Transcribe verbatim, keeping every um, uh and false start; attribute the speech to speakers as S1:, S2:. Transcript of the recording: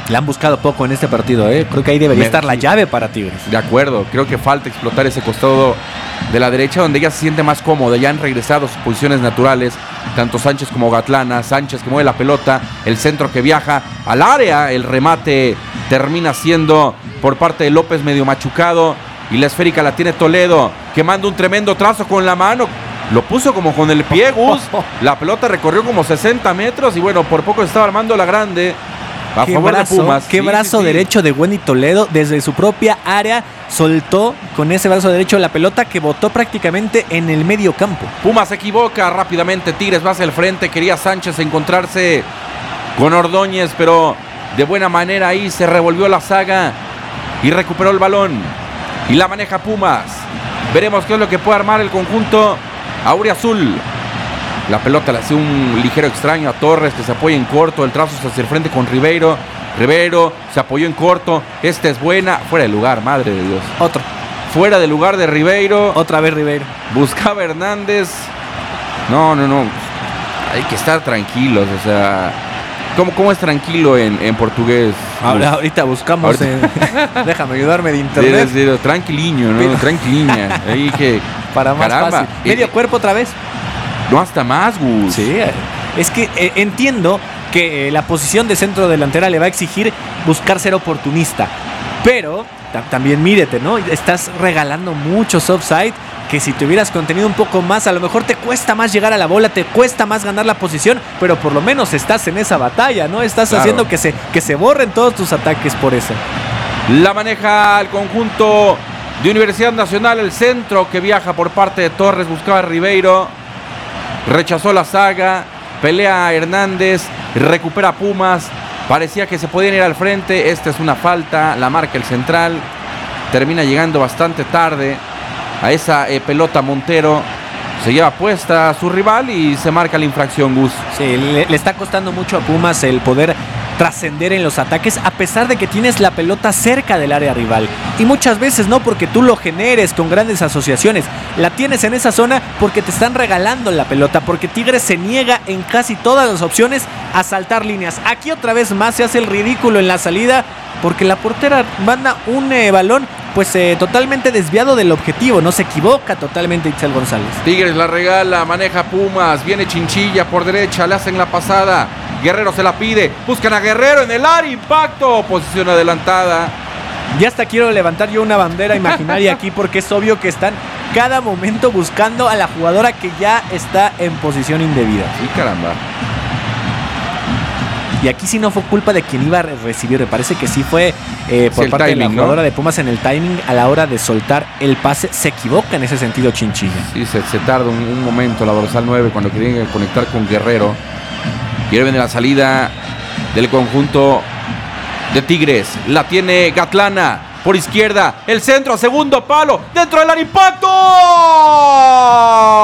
S1: Le han buscado poco en este partido, ¿eh? Creo que ahí debería Me, estar la llave para Tigres.
S2: De acuerdo, creo que falta explotar ese costado de la derecha donde ella se siente más cómoda. Ya han regresado a sus posiciones naturales, tanto Sánchez como Gatlana. Sánchez que mueve la pelota, el centro que viaja al área, el remate termina siendo por parte de López medio machucado y la esférica la tiene Toledo, que manda un tremendo trazo con la mano. Lo puso como con el pie, Gus. La pelota recorrió como sesenta metros y bueno, por poco estaba armando la grande. A
S1: qué
S2: favor
S1: brazo,
S2: de Pumas.
S1: Qué
S2: sí,
S1: brazo
S2: sí, sí.
S1: derecho de Wendy Toledo desde su propia área. Soltó con ese brazo derecho la pelota que botó prácticamente en el medio campo.
S2: Pumas se equivoca rápidamente. Tigres va hacia el frente. Quería Sánchez encontrarse con Ordóñez, pero de buena manera ahí se revolvió la saga y recuperó el balón. Y la maneja Pumas. Veremos qué es lo que puede armar el conjunto auriazul. La pelota le hace un ligero extraño a Torres, que se apoya en corto. El trazo hacia el frente con Ribeiro. Ribeiro se apoyó en corto. Esta es buena. Fuera de lugar, madre de Dios.
S1: Otro.
S2: Fuera de lugar de Ribeiro.
S1: Otra vez Ribeiro.
S2: Buscaba Hernández. No, no, no. Hay que estar tranquilos. O sea, ¿cómo, cómo es tranquilo en, en portugués?
S1: Ahora, ahorita buscamos. Ahorita. En... Déjame ayudarme de internet.
S2: Sí, sí, tranquiliño, ¿no? Tranquiliña. Ahí que.
S1: Para más
S2: caramba.
S1: fácil. Medio eh, cuerpo otra vez.
S2: No, hasta más, Gus.
S1: Sí, es que eh, entiendo que eh, la posición de centro delantera le va a exigir buscar ser oportunista. Pero t- también mírete, ¿no? Estás regalando muchos offside que si te hubieras contenido un poco más, a lo mejor te cuesta más llegar a la bola, te cuesta más ganar la posición, pero por lo menos estás en esa batalla, ¿no? Estás claro. haciendo que se, que se borren todos tus ataques por eso.
S2: La maneja el conjunto de Universidad Nacional, el centro que viaja por parte de Torres, buscaba a Ribeiro. Rechazó la saga, pelea Hernández, recupera Pumas, parecía que se podían ir al frente, esta es una falta, la marca el central, termina llegando bastante tarde a esa eh, pelota Montero, se lleva puesta a su rival y se marca la infracción, Gus.
S1: Sí, le, le está costando mucho a Pumas el poder trascender en los ataques a pesar de que tienes la pelota cerca del área rival y muchas veces no porque tú lo generes con grandes asociaciones, la tienes en esa zona porque te están regalando la pelota, porque Tigres se niega en casi todas las opciones a saltar líneas. Aquí otra vez más se hace el ridículo en la salida porque la portera manda un eh, balón pues eh, totalmente desviado del objetivo, no se equivoca totalmente Itzel González.
S2: Tigres la regala, maneja Pumas, viene Chinchilla por derecha, le hacen la pasada, Guerrero se la pide, buscan a Guerrero en el área, impacto, posición adelantada.
S1: Ya hasta quiero levantar yo una bandera imaginaria aquí porque es obvio que están cada momento buscando a la jugadora que ya está en posición indebida.
S2: Sí, caramba.
S1: Y aquí sí no fue culpa de quien iba a recibir, me parece que sí fue eh, por
S2: sí,
S1: parte
S2: timing,
S1: de la jugadora,
S2: ¿no?
S1: de Pumas en el timing a la hora de soltar el pase. Se equivoca en ese sentido Chinchilla.
S2: Sí, se, se tarda un, un momento la dorsal nueve cuando querían conectar con Guerrero. Y ahí viene la salida del conjunto de Tigres. La tiene Gatlana por izquierda. El centro a segundo palo. Dentro del área, impacto.